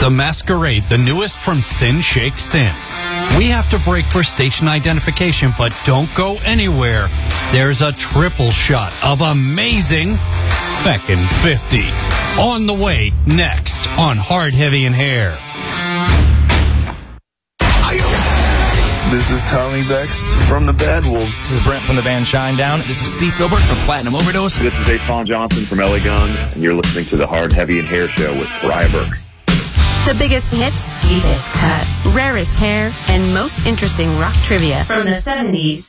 The Masquerade, the newest from Sin Shake Sin. We have to break for station identification, but don't go anywhere. There's a triple shot of amazing Feckin' 50. On the way next on Hard, Heavy, and Hair. This is Tommy Bext from the Bad Wolves. This is Brent from the band Shinedown. This is Steve Filbert from Platinum Overdose. This is Aton Johnson from LA Guns, and you're listening to the Hard, Heavy, and Hair Show with Pariah Burke. The biggest hits, deepest cuts, rarest hair, and most interesting rock trivia from the 70s.